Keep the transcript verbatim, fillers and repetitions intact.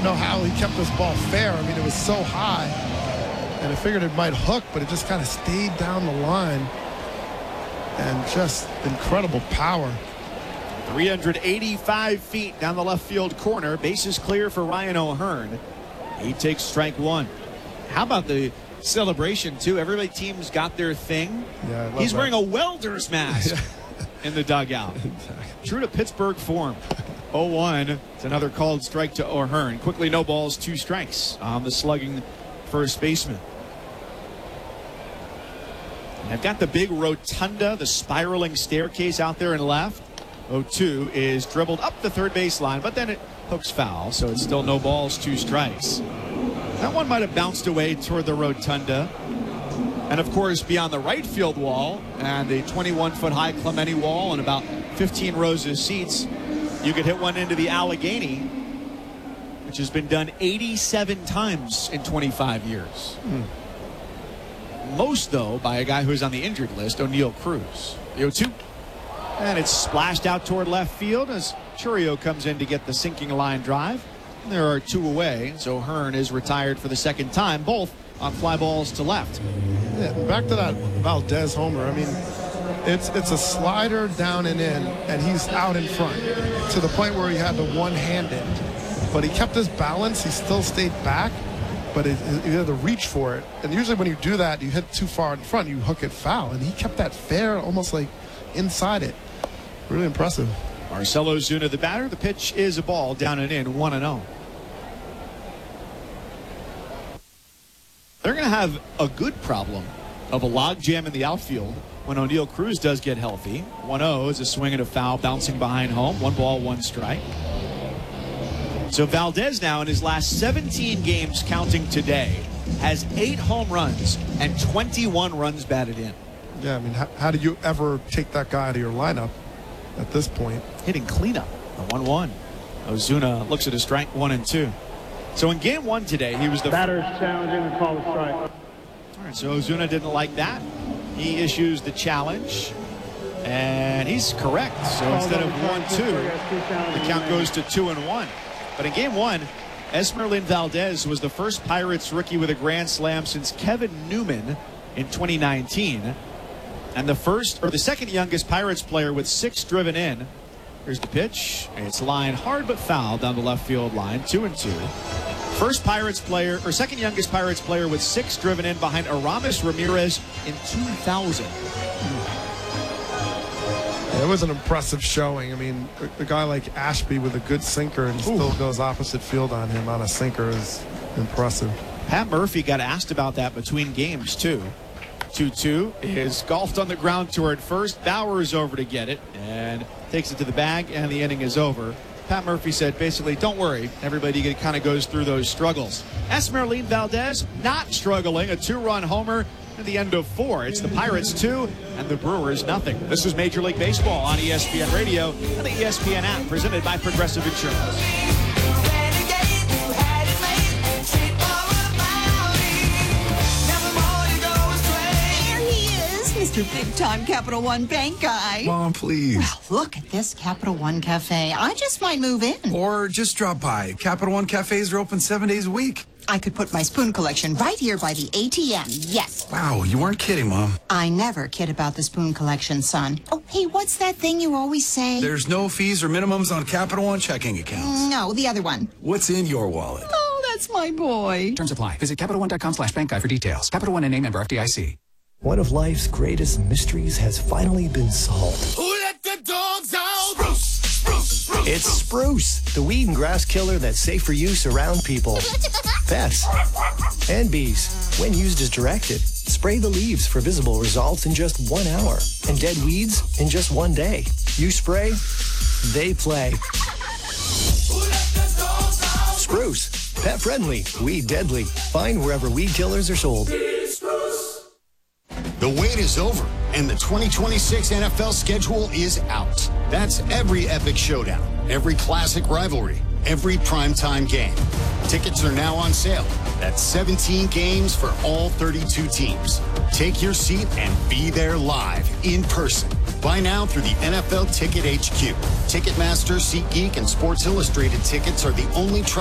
didn't know how he kept this ball fair. I mean, it was so high, and I figured it might hook, but it just kind of stayed down the line, and just incredible power. three hundred eighty-five feet down the left field corner. Bases clear for Ryan O'Hearn. He takes strike one. How about the celebration, too? Every team's got their thing. Yeah, I love He's that. wearing a welder's mask in the dugout. True to Pittsburgh form. oh one. It's another called strike to O'Hearn. Quickly, no balls, two strikes on the slugging first baseman. And I've got the big rotunda, the spiraling staircase out there in left. oh two is dribbled up the third baseline, but then it hooks foul, so it's still no balls, two strikes. That one might have bounced away toward the rotunda. And, of course, beyond the right field wall and the twenty-one foot high Clemente wall and about fifteen rows of seats, you could hit one into the Allegheny, which has been done eighty-seven times in twenty-five years. Hmm. Most, though, by a guy who's on the injured list, O'Neill Cruz. The oh two. And it's splashed out toward left field as Churio comes in to get the sinking line drive. And there are two away, so O'Hearn is retired for the second time, both on fly balls to left. Yeah, back to that Valdez homer. I mean, it's it's a slider down and in, and he's out in front to the point where he had to one-hand it. But he kept his balance. He still stayed back, but it, it, you had to reach for it. And usually when you do that, you hit too far in front, you hook it foul. And he kept that fair, almost like inside it. Really impressive. Marcell Ozuna, the batter. The pitch is a ball down and in, one and oh. They're going to have a good problem of a log jam in the outfield when O'Neill Cruz does get healthy. one oh is a swing and a foul bouncing behind home. One ball, one strike. So Valdez now in his last seventeen games counting today has eight home runs and twenty-one runs batted in. Yeah, I mean, how, how do you ever take that guy out of your lineup at this point? Hitting cleanup, a one one. Ozuna looks at a strike, one and two. So in game one today, he was the batter's challenging the call of strike. All right, so Ozuna didn't like that. He issues the challenge, and he's correct. So instead of one two, the count goes to two and one. But in game one, Esmeralyn Valdez was the first Pirates rookie with a grand slam since Kevin Newman in twenty nineteen, and the first or the second youngest Pirates player with six driven in. Here's the pitch. It's lined hard but foul down the left field line. Two and two. First Pirates player, or second youngest Pirates player with six driven in behind Aramis Ramirez in two thousand. Yeah, it was an impressive showing. I mean, a, a guy like Ashby with a good sinker and still Ooh. goes opposite field on him on a sinker is impressive. Pat Murphy got asked about that between games, too. two two is golfed on the ground toward first. Bauer's over to get it and takes it to the bag, and the inning is over. Pat Murphy said basically, don't worry, everybody kind of goes through those struggles. Esmeralyn Valdez not struggling, a two-run homer at the end of four. It's the Pirates two and the Brewers nothing. This is Major League Baseball on E S P N Radio and the E S P N app, presented by Progressive Insurance. Mister Big-Time Capital One Bank guy. Mom, please. Well, look at this Capital One Cafe. I just might move in. Or just drop by. Capital One Cafes are open seven days a week. I could put my spoon collection right here by the A T M. Yes. Wow, you weren't kidding, Mom. I never kid about the spoon collection, son. Oh, hey, what's that thing you always say? There's no fees or minimums on Capital One checking accounts. No, the other one. What's in your wallet? Oh, that's my boy. Terms apply. Visit Capital One dot com slash bank guide for details. Capital One N A member F D I C. One of life's greatest mysteries has finally been solved. Who let the dogs out? Spruce, spruce, spruce. It's Spruce, the weed and grass killer that's safe for use around people, pets, and bees. When used as directed, spray the leaves for visible results in just one hour, and dead weeds in just one day. You spray, they play. Who let the dogs out? Spruce, pet friendly, weed deadly. Find wherever weed killers are sold. The wait is over, and the twenty twenty-six N F L schedule is out. That's every epic showdown, every classic rivalry, every primetime game. Tickets are now on sale. That's seventeen games for all thirty-two teams. Take your seat and be there live, in person. Buy now through the N F L Ticket H Q. Ticketmaster, SeatGeek, and Sports Illustrated tickets are the only